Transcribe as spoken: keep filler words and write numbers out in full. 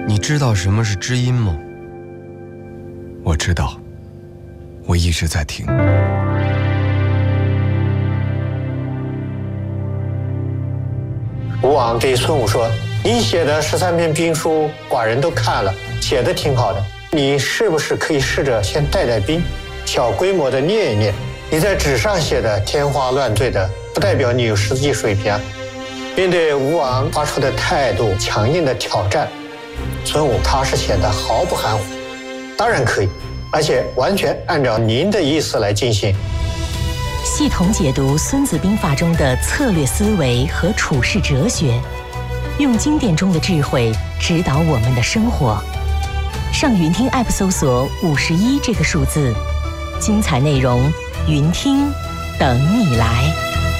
你知道什么是知音吗？ 我知道，我一直在听。 吴王对孙武说：“你写的十三篇兵书，寡人都看了，写的挺好的。你是不是可以试着先带带兵，小规模的练一练？你在纸上写的天花乱坠的，不代表你有实际水平啊。”面对吴王发出的态度强硬的挑战，孙武踏实显得毫不含糊。当然可以，而且完全按照您的意思来进行。 系统解读《孙子兵法》中的策略思维和处世哲学，用经典中的智慧指导我们的生活。上云听 App 搜索五十一这个数字，精彩内容，云听等你来。